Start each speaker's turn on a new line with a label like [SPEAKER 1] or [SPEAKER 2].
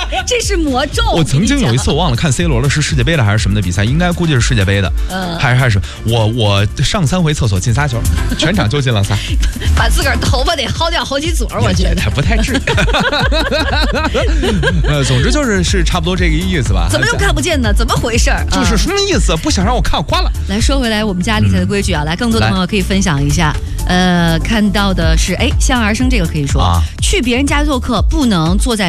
[SPEAKER 1] 这是魔咒。
[SPEAKER 2] 我曾经有一次我忘了看 C 罗了，是世界杯的还是什么的比赛，应该估计是世界杯的，还是我上3回厕所进仨球，全场就进了仨，
[SPEAKER 1] 把自个儿头发得薅掉好几撮，我觉得
[SPEAKER 2] 不太至于。总之是差不多这个意思吧。
[SPEAKER 1] 怎么又看不见呢？怎么回事？
[SPEAKER 2] 就是什么意思？不想让我看，关了。
[SPEAKER 1] 来说回来，我们家理财的规矩啊，来更多的朋友可以分享一下。看到的是，向儿生这个可以说，去别人家做客不能坐在